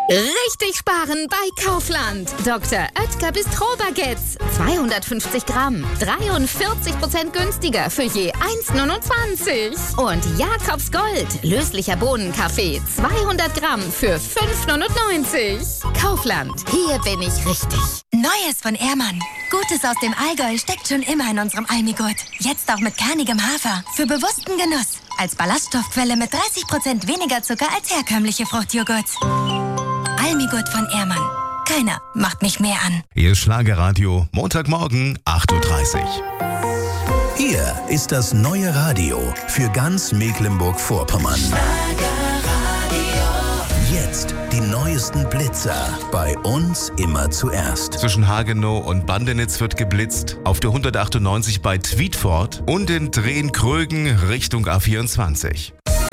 Richtig sparen bei Kaufland. Dr. Oetker Bistro-Baguettes. 250 Gramm. 43% günstiger für je 1,29. Und Jakobs Gold. Löslicher Bohnenkaffee. 200 Gramm für 5,99. Kaufland. Hier bin ich richtig. Neues von Ehrmann. Gutes aus dem Allgäu steckt schon immer in unserem Almigurt. Jetzt auch mit kernigem Hafer. Für bewussten Genuss. Als Ballaststoffquelle mit 30% weniger Zucker als herkömmliche Fruchtjoghurts. Almigurt von Ehrmann. Keiner macht mich mehr an. Ihr Schlagerradio, Montagmorgen, 8.30 Uhr. Hier ist das neue Radio für ganz Mecklenburg-Vorpommern. Jetzt die neuesten Blitzer. Bei uns immer zuerst. Zwischen Hagenow und Bandenitz wird geblitzt. Auf der 198 bei Tweedford und in Drehen-Krögen Richtung A24.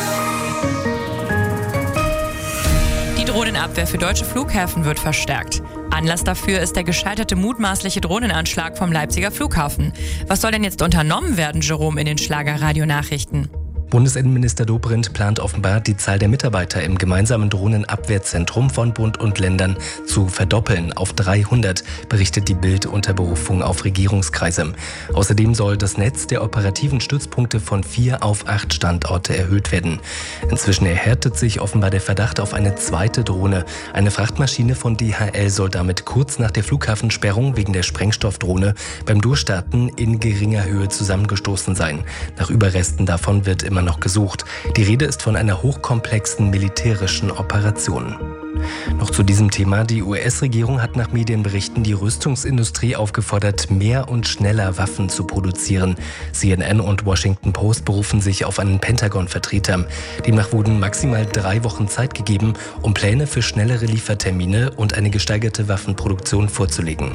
Die Drohnenabwehr für deutsche Flughäfen wird verstärkt. Anlass dafür ist der gescheiterte mutmaßliche Drohnenanschlag vom Leipziger Flughafen. Was soll denn jetzt unternommen werden, Jerome, in den Schlager-Radio-Nachrichten? Bundesinnenminister Dobrindt plant offenbar, die Zahl der Mitarbeiter im gemeinsamen Drohnenabwehrzentrum von Bund und Ländern zu verdoppeln auf 300, berichtet die Bild unter Berufung auf Regierungskreise. Außerdem soll das Netz der operativen Stützpunkte von 4 auf 8 Standorte erhöht werden. Inzwischen erhärtet sich offenbar der Verdacht auf eine zweite Drohne. Eine Frachtmaschine von DHL soll damit kurz nach der Flughafensperrung wegen der Sprengstoffdrohne beim Durchstarten in geringer Höhe zusammengestoßen sein. Nach Überresten davon wird immer noch gesucht. Die Rede ist von einer hochkomplexen militärischen Operation. Noch zu diesem Thema. Die US-Regierung hat nach Medienberichten die Rüstungsindustrie aufgefordert, mehr und schneller Waffen zu produzieren. CNN und Washington Post berufen sich auf einen Pentagon-Vertreter. Demnach wurden maximal 3 Wochen Zeit gegeben, um Pläne für schnellere Liefertermine und eine gesteigerte Waffenproduktion vorzulegen.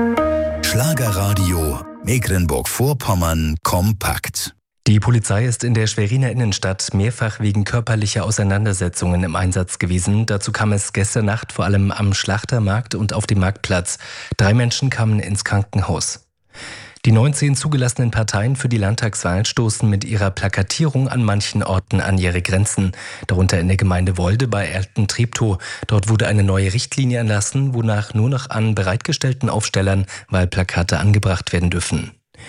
Schlagerradio Mecklenburg-Vorpommern kompakt. Die Polizei ist in der Schweriner Innenstadt mehrfach wegen körperlicher Auseinandersetzungen im Einsatz gewesen. Dazu kam es gestern Nacht vor allem am Schlachtermarkt und auf dem Marktplatz. 3 Menschen kamen ins Krankenhaus. Die 19 zugelassenen Parteien für die Landtagswahl stoßen mit ihrer Plakatierung an manchen Orten an ihre Grenzen. Darunter in der Gemeinde Wolde bei Erlten-Treptow. Dort wurde eine neue Richtlinie erlassen, wonach nur noch an bereitgestellten Aufstellern Wahlplakate angebracht werden dürfen.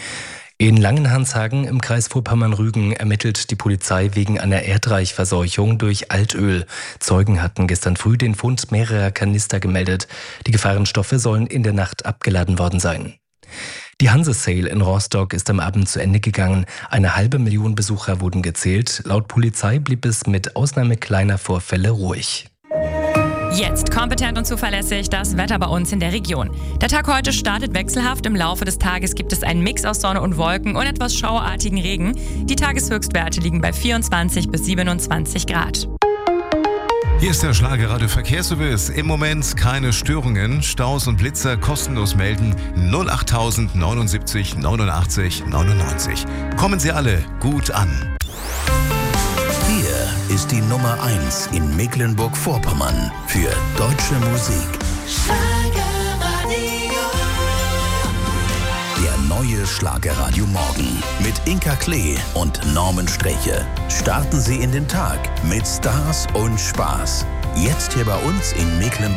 In Langenhanshagen im Kreis Vorpommern-Rügen ermittelt die Polizei wegen einer Erdreichverseuchung durch Altöl. Zeugen hatten gestern früh den Fund mehrerer Kanister gemeldet. Die Gefahrenstoffe sollen in der Nacht abgeladen worden sein. Die Hanse-Sale in Rostock ist am Abend zu Ende gegangen. 500.000 Besucher wurden gezählt. Laut Polizei blieb es mit Ausnahme kleiner Vorfälle ruhig. Jetzt kompetent und zuverlässig das Wetter bei uns in der Region. Der Tag heute startet wechselhaft. Im Laufe des Tages gibt es einen Mix aus Sonne und Wolken und etwas schauerartigen Regen. Die Tageshöchstwerte liegen bei 24 bis 27 Grad. Hier ist der Schlagerradio Verkehrsservice. Im Moment keine Störungen. Staus und Blitzer kostenlos melden 08000 79 89 99. Kommen Sie alle gut an. Hier ist die Nummer 1 in Mecklenburg-Vorpommern für deutsche Musik. Schlagerradio. Der neue Schlagerradio Morgen mit Inka Klee und Norman Streche. Starten Sie in den Tag mit Stars und Spaß. Jetzt hier bei uns in Mecklenburg.